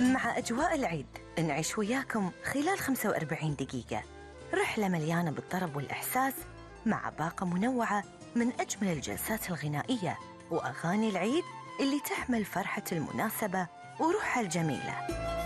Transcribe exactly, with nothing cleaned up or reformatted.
مع أجواء العيد نعيش وياكم خلال خمسة وأربعين دقيقة رحلة مليانة بالطرب والإحساس، مع باقة منوعة من أجمل الجلسات الغنائية وأغاني العيد اللي تحمل فرحة المناسبة وروحها الجميلة.